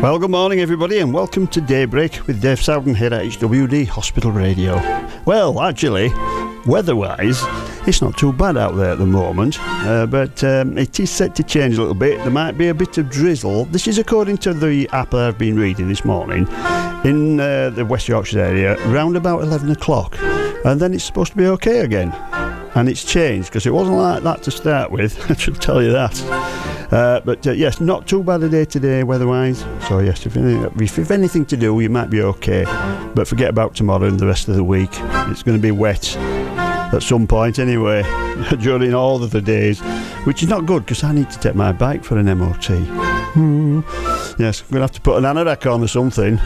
Well, good morning everybody and welcome to Daybreak with Dave Sowden here at HWD Hospital Radio. Well, actually, weather-wise, it's not too bad out there at the moment, but it is set to change a little bit. There might be a bit of drizzle. This is according to the app that I've been reading this morning in the West Yorkshire area, around about 11 o'clock. And then it's supposed to be okay again. And it's changed, because it wasn't like that to start with, I should tell you that. But yes, not too bad a day today weather-wise. So yes, if you've anything to do, you might be okay. But forget about tomorrow and the rest of the week. It's going to be wet at some point anyway, during all of the days, which is not good, because I need to take my bike for an MOT. Yes, I'm going to have to put an anorak on or something.